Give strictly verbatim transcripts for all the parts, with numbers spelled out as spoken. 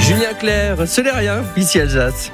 Julien Clerc, ce n'est rien, ici Alsace.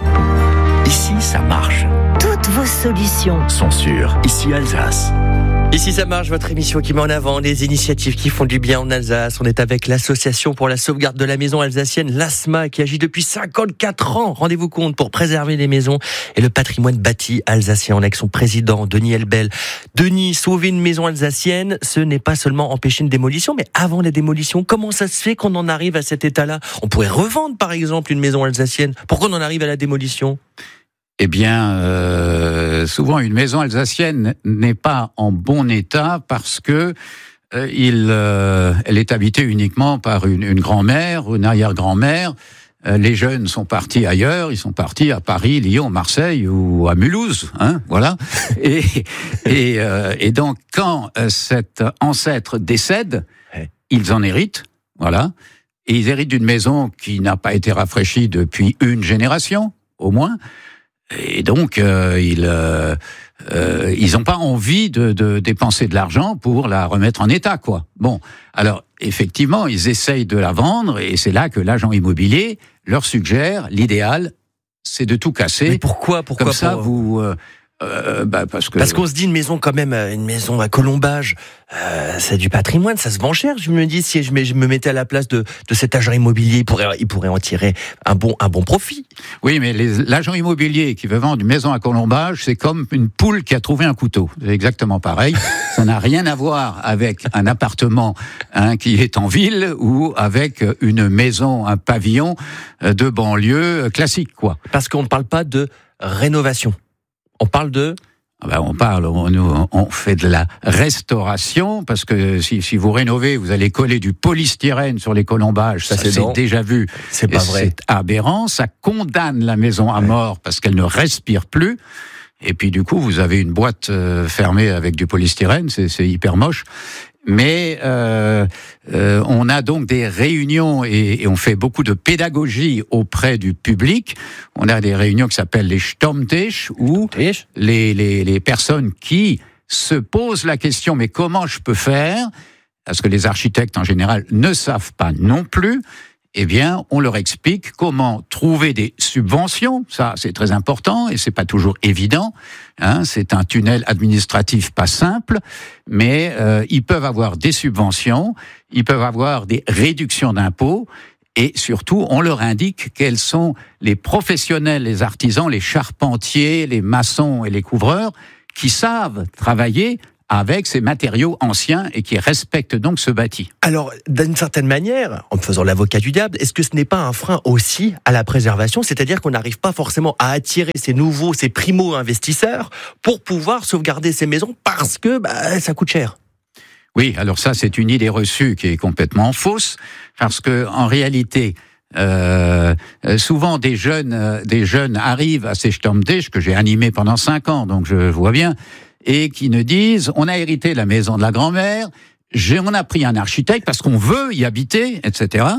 Ici, ça marche. Toutes vos solutions Sont sûres. Ici, Alsace. Ici ça marche, votre émission qui met en avant les initiatives qui font du bien en Alsace. On est avec l'association pour la sauvegarde de la maison alsacienne, l'A S M A, qui agit depuis cinquante-quatre ans, rendez-vous compte, pour préserver les maisons et le patrimoine bâti alsacien. Avec son président, Denis Elbel. Denis, sauver une maison alsacienne, ce n'est pas seulement empêcher une démolition, mais avant la démolition, comment ça se fait qu'on en arrive à cet état-là ? On pourrait revendre par exemple une maison alsacienne. Pourquoi on en arrive à la démolition ? Eh bien, euh, souvent une maison alsacienne n'est pas en bon état parce que euh, il, euh, elle est habitée uniquement par une, une grand-mère ou une arrière-grand-mère. Euh, les jeunes sont partis ailleurs, ils sont partis à Paris, Lyon, Marseille ou à Mulhouse, hein, voilà. Et, et, euh, et donc, quand euh, cet ancêtre décède, ils en héritent, voilà. Et ils héritent d'une maison qui n'a pas été rafraîchie depuis une génération, au moins. Et donc, euh, ils euh, euh, ils n'ont pas envie de, de dépenser de l'argent pour la remettre en état, quoi. Bon, alors effectivement, ils essayent de la vendre, et c'est là que l'agent immobilier leur suggère l'idéal, c'est de tout casser. Mais pourquoi, pourquoi Comme ça, pour... vous euh, euh, bah parce que Parce qu'on se dit une maison quand même, une maison à colombage, euh, c'est du patrimoine, ça se vend cher. Je me dis, si je me, je me mettais à la place de, de cet agent immobilier, il pourrait, il pourrait en tirer un bon, un bon profit. Oui, mais les, l'agent immobilier qui veut vendre une maison à colombage, c'est comme une poule qui a trouvé un couteau. C'est exactement pareil. Ça n'a rien à voir avec un appartement hein, qui est en ville ou avec une maison, un pavillon de banlieue classique, quoi. Parce qu'on ne parle pas de rénovation. On parle de... Ah ben on parle, on, on fait de la restauration, parce que si, si vous rénovez, vous allez coller du polystyrène sur les colombages, ça, ça c'est, c'est déjà vu. C'est pas vrai. C'est aberrant, ça condamne la maison à ouais. mort parce qu'elle ne respire plus. Et puis du coup, vous avez une boîte euh, fermée avec du polystyrène, c'est, c'est hyper moche. Mais euh, euh, on a donc des réunions et, et on fait beaucoup de pédagogie auprès du public. On a des réunions qui s'appellent les Stammtisch, où les, les, les personnes qui se posent la question « mais comment je peux faire ?» parce que les architectes en général ne savent pas non plus. Eh bien, on leur explique comment trouver des subventions. Ça, c'est très important et c'est pas toujours évident. Hein, c'est un tunnel administratif pas simple, mais euh, ils peuvent avoir des subventions, ils peuvent avoir des réductions d'impôts et surtout, on leur indique quels sont les professionnels, les artisans, les charpentiers, les maçons et les couvreurs qui savent travailler avec ces matériaux anciens et qui respectent donc ce bâti. Alors, d'une certaine manière, en me faisant l'avocat du diable, est-ce que ce n'est pas un frein aussi à la préservation ? C'est-à-dire qu'on n'arrive pas forcément à attirer ces nouveaux, ces primo-investisseurs pour pouvoir sauvegarder ces maisons parce que bah, ça coûte cher. Oui, alors ça, c'est une idée reçue qui est complètement fausse, parce que en réalité, euh, souvent des jeunes, euh, des jeunes arrivent à ces Stammtisch que j'ai animés pendant cinq ans, donc je vois bien, et qui nous disent, on a hérité la maison de la grand-mère, j'ai, on a pris un architecte parce qu'on veut y habiter, et cetera.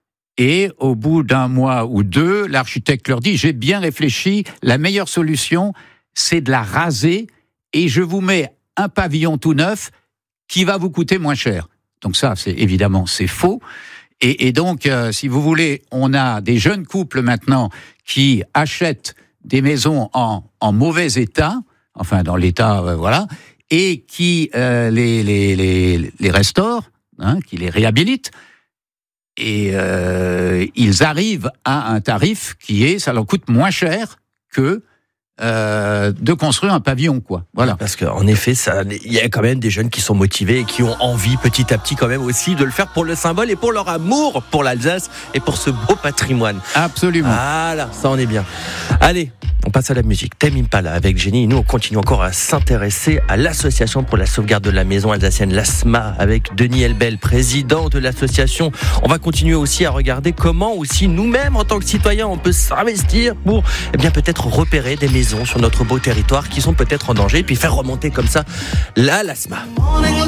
Et au bout d'un mois ou deux, l'architecte leur dit, j'ai bien réfléchi, la meilleure solution, c'est de la raser, et je vous mets un pavillon tout neuf qui va vous coûter moins cher. Donc ça, c'est évidemment, c'est faux. Et, et donc, euh, si vous voulez, on a des jeunes couples maintenant qui achètent des maisons en, en mauvais état, enfin dans l'état, euh, voilà, et qui euh, les, les, les, les restaurent, hein, qui les réhabilitent, et euh, ils arrivent à un tarif qui est, ça leur coûte moins cher que euh, de construire un pavillon, quoi. Voilà. Parce qu'en effet, ça, il y a quand même des jeunes qui sont motivés et qui ont envie, petit à petit, quand même aussi, de le faire pour le symbole et pour leur amour pour l'Alsace et pour ce beau patrimoine. Absolument. Voilà, ça en est bien. Allez. On passe à la musique. Tame Impala avec Jenny. Nous, on continue encore à s'intéresser à l'association pour la sauvegarde de la maison alsacienne, l'A S M A, avec Denis Elbel, président de l'association. On va continuer aussi à regarder comment aussi nous-mêmes, en tant que citoyens, on peut s'investir pour, eh bien, peut-être repérer des maisons sur notre beau territoire qui sont peut-être en danger et puis faire remonter comme ça là l'A S M A.